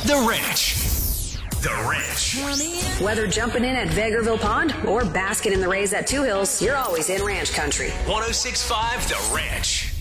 The Ranch. The Ranch. Whether jumping in at Vegreville Pond or basking in the rays at Two Hills, you're always in ranch country. 106.5 The Ranch.